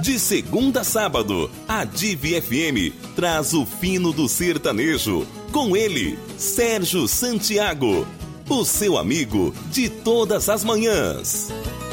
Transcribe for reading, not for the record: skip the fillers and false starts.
De segunda a sábado, a Divi FM traz o fino do sertanejo. Com ele, Sérgio Santiago, o seu amigo de todas as manhãs.